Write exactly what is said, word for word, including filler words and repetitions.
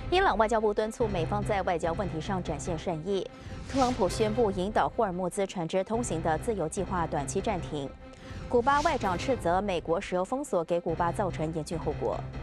伊朗外交部敦促美方在外交问题上展现善意。特朗普宣布引导霍尔木兹船只通行的自由计划短期暂停。古巴外长斥责美国石油封锁给古巴造成严峻后果。